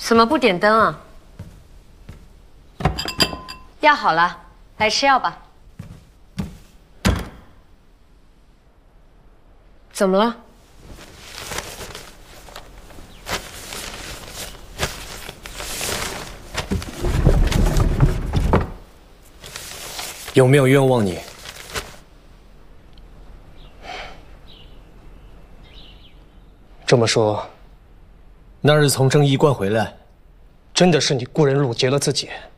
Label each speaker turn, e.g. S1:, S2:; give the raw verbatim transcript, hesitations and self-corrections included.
S1: 怎么不点灯啊？药好了，来吃药吧。怎么了？
S2: 有没有冤枉你？这么说，那日从正衣观回来，真的是你雇人掳劫了自己？